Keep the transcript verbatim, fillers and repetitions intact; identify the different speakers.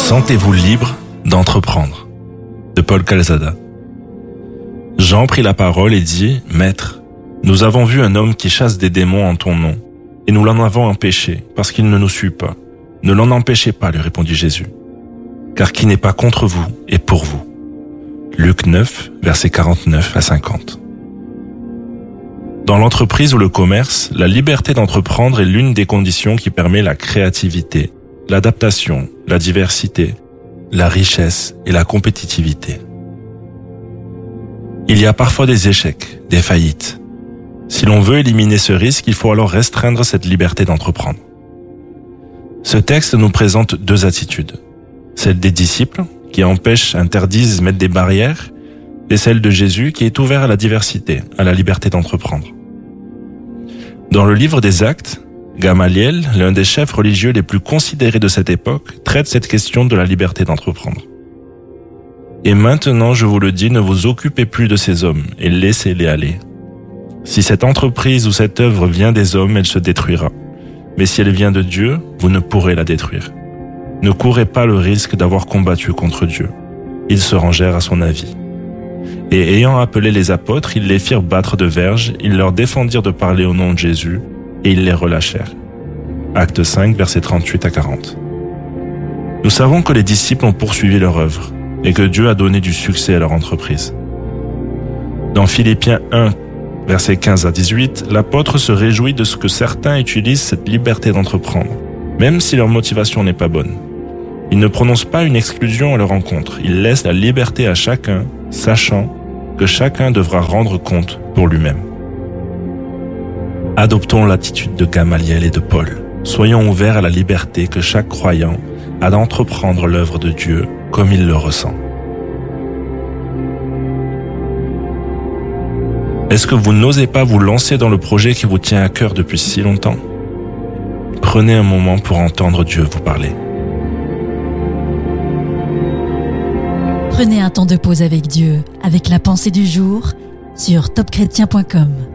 Speaker 1: Sentez-vous libre d'entreprendre. De Paul Calzada. Jean prit la parole et dit, « Maître, nous avons vu un homme qui chasse des démons en ton nom, et nous l'en avons empêché, parce qu'il ne nous suit pas. Ne l'en empêchez pas, lui répondit Jésus, car qui n'est pas contre vous est pour vous. » Luc neuf, versets quarante-neuf à cinquante. Dans l'entreprise ou le commerce, la liberté d'entreprendre est l'une des conditions qui permet la créativité, l'adaptation, la diversité, la richesse et la compétitivité. Il y a parfois des échecs, des faillites. Si l'on veut éliminer ce risque, il faut alors restreindre cette liberté d'entreprendre. Ce texte nous présente deux attitudes. Celle des disciples, qui empêchent, interdisent, mettent des barrières, et celle de Jésus, qui est ouvert à la diversité, à la liberté d'entreprendre. Dans le livre des Actes, Gamaliel, l'un des chefs religieux les plus considérés de cette époque, traite cette question de la liberté d'entreprendre. Et maintenant, je vous le dis, ne vous occupez plus de ces hommes et laissez-les aller. Si cette entreprise ou cette œuvre vient des hommes, elle se détruira. Mais si elle vient de Dieu, vous ne pourrez la détruire. Ne courez pas le risque d'avoir combattu contre Dieu. Ils se rangèrent à son avis. Et ayant appelé les apôtres, ils les firent battre de verges, ils leur défendirent de parler au nom de Jésus, et ils les relâchèrent. Acte cinq, versets trente-huit à quarante. Nous savons que les disciples ont poursuivi leur œuvre, et que Dieu a donné du succès à leur entreprise. Dans Philippiens un, versets quinze à dix-huit, l'apôtre se réjouit de ce que certains utilisent cette liberté d'entreprendre, même si leur motivation n'est pas bonne. Il ne prononce pas une exclusion à leur encontre, il laisse la liberté à chacun, sachant que chacun devra rendre compte pour lui-même. Adoptons l'attitude de Gamaliel et de Paul. Soyons ouverts à la liberté que chaque croyant a d'entreprendre l'œuvre de Dieu comme il le ressent. Est-ce que vous n'osez pas vous lancer dans le projet qui vous tient à cœur depuis si longtemps? Prenez un moment pour entendre Dieu vous parler.
Speaker 2: Prenez un temps de pause avec Dieu, avec la pensée du jour sur top chrétien point com.